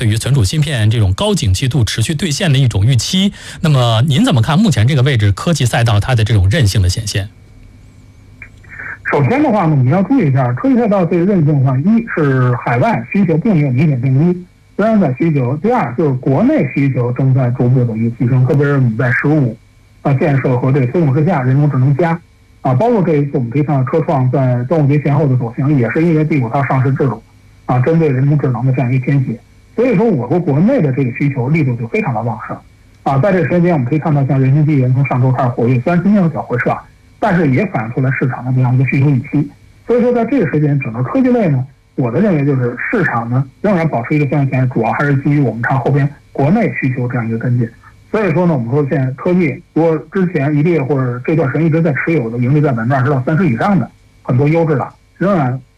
对于存储芯片这种高景气度持续兑现的一种预期。那么您怎么看目前这个位置科技赛道它的这种韧性的显现？ 首先的话呢，我们要注意一下科技赛道对韧性上，一是海外需求并没有明显降低，虽然在需求；第二就是国内需求正在逐步的一个提升，特别是我们在15建设和这个推动之下，人工智能加包括这一次我们可以看到科创在端午节前后的走向，也是因为第5套上市制度针对人工智能的这样一个填写，所以说我国国内的这个需求力度就非常的旺盛在这个时间点我们可以看到像人民币元从上周开始活跃，虽然今天有小回撤但是也反映出来市场的这样一个需求预期。所以说在这个时间整个科技类呢，我的认为就是市场呢仍然保持一个向前，主要还是基于我们看后边国内需求这样一个跟进。所以说呢，我们说现在科技如果之前一列或者这段时间一直在持有的盈利在20%到30%以上的很多优质的，仍然